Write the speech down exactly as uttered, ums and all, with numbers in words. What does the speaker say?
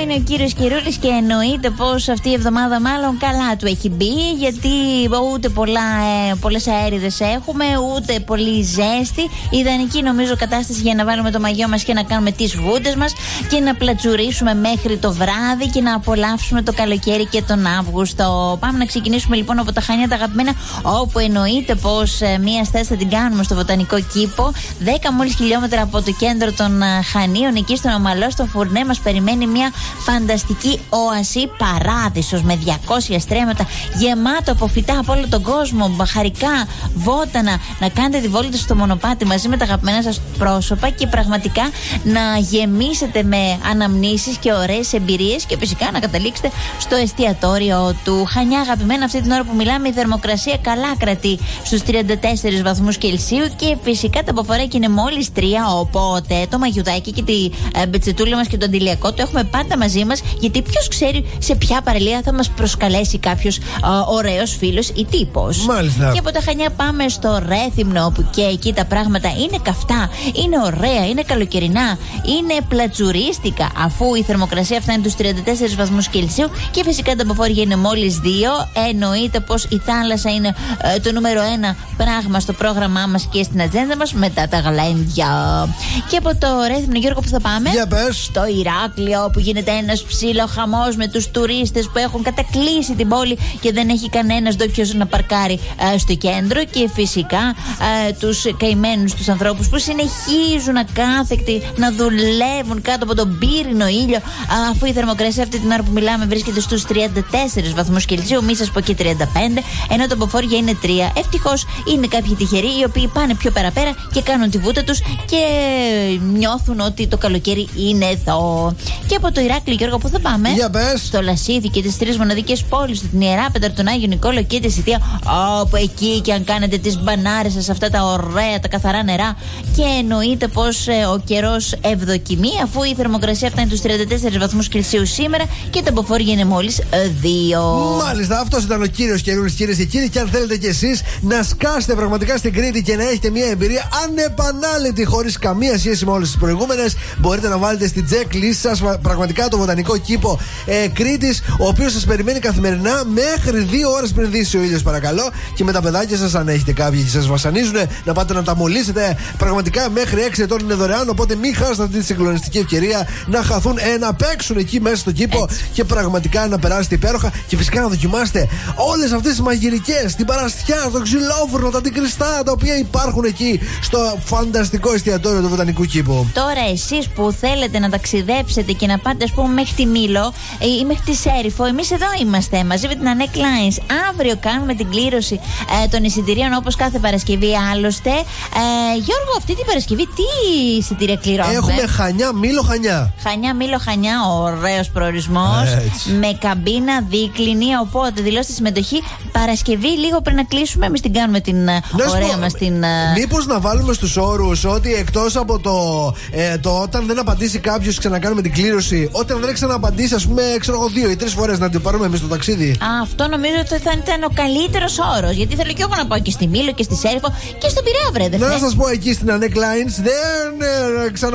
είναι ο κύριος Κυρούλης και εννοείται πως αυτή η εβδομάδα μάλλον καλά του έχει μπει, γιατί ούτε πολλά, ε, πολλές αέριδες έχουμε, ούτε πολύ ζέστη. Ιδανική νομίζω κατάσταση για να βάλουμε το μαγιό μας και να κάνουμε τις βούτες μας και να πλατσουρίσουμε μέχρι το βράδυ και να απολαύσουμε το καλοκαίρι και τον Αύγουστο. Πάμε να ξεκινήσουμε λοιπόν από τα Χανιά τα αγαπημένα, όπου εννοείται πως ε, μία στάση θα την κάνουμε στο Βοτανικό Κήπο. δέκα μόλις χιλιόμετρα από το κέντρο των ε, Χανίων, εκεί στον Ομαλό, στο Φουρνέ, μας περιμένει μια φανταστική όαση, παράδεισος με διακόσια στρέμματα, γεμάτο από φυτά από όλο τον κόσμο, μπαχαρικά, βότανα. Να κάνετε τη βόλτα στο μονοπάτι μαζί με τα αγαπημένα σας πρόσωπα και πραγματικά να γεμίσετε με αναμνήσεις και ωραίες εμπειρίες και φυσικά να καταλήξετε στο εστιατόριο του Χανιά. Αγαπημένα, αυτή την ώρα που μιλάμε, η θερμοκρασία καλά κρατεί στους τριάντα τέσσερις βαθμούς Κελσίου και φυσικά τα αποφορέκια είναι μόλις τρία. Οπότε το μαγιουδάκι και τη ε, μπετσετούλα μας και το αντιλιακό το έχουμε πάντα μαζί μας, γιατί ποιος ξέρει σε ποια παραλία θα μας προσκαλέσει κάποιος ε, ωραίος φίλος ή τύπος. Μάλιστα. Και από τα Χανιά πάμε στο Ρέθυμνο, όπου και εκεί τα πράγματα είναι καυτά, είναι ωραία, είναι καλοκαιρινά, είναι πλατσουρίστικα, αφού η θερμοκρασία φτάνει τους τριάντα τέσσερις βαθμούς Κελσίου και φυσικά τα αποφόρια είναι μόλις δύο. Εννοείται πως η θάλασσα είναι ε, το νούμερο ένα πράγμα στο πρόγραμμά μας και στην ατζέντα μας μετά τα γλέντια. Και από το Ρέθυμνο, Γιώργο, που θα πάμε? Για πες. Στο Ηράκλειο, όπου γίνεται ένας ψήλο χαμός με τους τουρίστες που έχουν κατακλείσει την πόλη και δεν έχει κανένας ντόπιος να παρκάρει ε, στο κέντρο. Και φυσικά ε, τους καημένους τους ανθρώπους που συνεχίζουν ακάθεκτοι να δουλεύουν κάτω από τον πύρινο ήλιο, αφού η θερμοκρασία αυτή την ώρα που μιλάμε βρίσκεται στους τριάντα τέσσερις βαθμούς Κελσίου, μη σας πω και τριάντα πέντε, ενώ τα αποφόρια είναι τρία. Ευτυχώς είναι κάποιοι τυχεροί οι οποίοι πάνε πιο παραπέρα και κάνουν τη βούτα τους και νιώθουν ότι το καλοκαίρι είναι εδώ. Και από το Ηράκλειο, Γιώργο, που θα πάμε? Για πες. Στο Λασίδι και τις τρεις μοναδικές πόλεις του, την Ιεράπετρα, τον Άγιο Νικόλαο και τη Σιτία, όπου εκεί και αν κάνετε τις μπανάρες σας, αυτά τα ωραία, τα καθαρά νερά. Και εννοείται πως ε, ο καιρός ευδοκιμεί, αφού η θερμοκρασία φτάνει τους τριάντα τέσσερις βαθμούς Κελσίου σήμερα και τα αποφόρια είναι μόλις δύο. Μάλιστα, αυτός ήταν ο κύριος Καιρούλης, κυρίες και κύριοι. Και αν θέλετε κι εσείς να σκάσετε πραγματικά στην Κρήτη και να έχετε μια εμπειρία ανεπανάληπτη, χωρίς καμία σχέση με όλες τις προηγούμενες, μπορείτε να βάλετε στην checklist σας πραγματικά το Βοτανικό Κήπο ε, Κρήτης, ο οποίος σας περιμένει καθημερινά μέχρι δύο ώρες πριν δύσει ο ήλιος, παρακαλώ. Και με τα παιδάκια σας, αν έχετε κάποιοι και σας βασανίζουν, να πάτε να τα μολύσετε. Πραγματικά μέχρι έξι ετών είναι δωρεάν. Οπότε μην χάσετε αυτή τη συγκλονιστική ευκαιρία να χαθούν, ε, να παίξουν εκεί μέσα στο κήπο. Έτσι. Και πραγματικά να περάσετε υπέροχα. Και φυσικά να δοκιμάσετε όλες αυτές τις μαγειρικές, την παραστιά, το ξυλόφουρνο, τα αντικριστά τα οποία υπάρχουν εκεί στο φανταστικό εστιατόριο του Βοτανικού Κήπου. Τώρα, εσείς που θέλετε να ταξιδέψετε και να πάτε, ας πούμε, μέχρι τη Μήλο ή μέχρι τη Σέριφο, εμείς εδώ είμαστε μαζί με την Annette Lines. Αύριο κάνουμε την κλήρωση ε, των εισιτηρίων, όπως κάθε Παρασκευή άλλωστε. Ε, Γιώργο, αυτή την Παρασκευή τι εισιτήρια κληρώνουμε? Έχουμε Χανιά, Μήλο, Χανιά. Χανιά, Μήλο, Χανιά, ωραίος προορισμός. Με καμπίνα δίκλινη. Οπότε δηλώστε συμμετοχή Παρασκευή, λίγο πριν να κλείσουμε. Εμείς την κάνουμε την να ωραία μας την. Μήπως να βάλουμε στους όρους ότι εκτός από το, ε, το όταν δεν απαντήσει κάποιος, ξανακάνουμε την κλήρωση. Όταν δεν ξαναπαντήσει, ας πούμε, ξέρω εγώ, δύο ή τρεις φορές να την πάρουμε εμείς στο ταξίδι. Α, αυτό νομίζω ότι θα ήταν ο καλύτερος όρος. Γιατί θέλω και εγώ να πάω και στη Μήλο και στη Σέριφο και στον Πειραιά, βρε. Να σας πω, εκεί στην Annette Lines δεν ε, ξανα